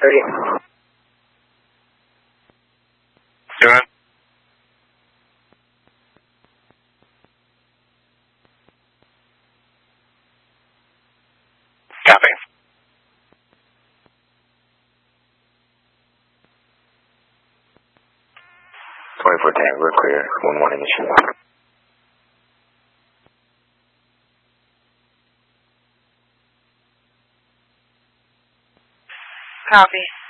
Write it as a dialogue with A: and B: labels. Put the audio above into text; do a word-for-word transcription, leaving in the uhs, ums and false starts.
A: thirty.
B: Zero. Copy.
C: twenty-four Tango, we're clear. one one ignition.
D: Copy.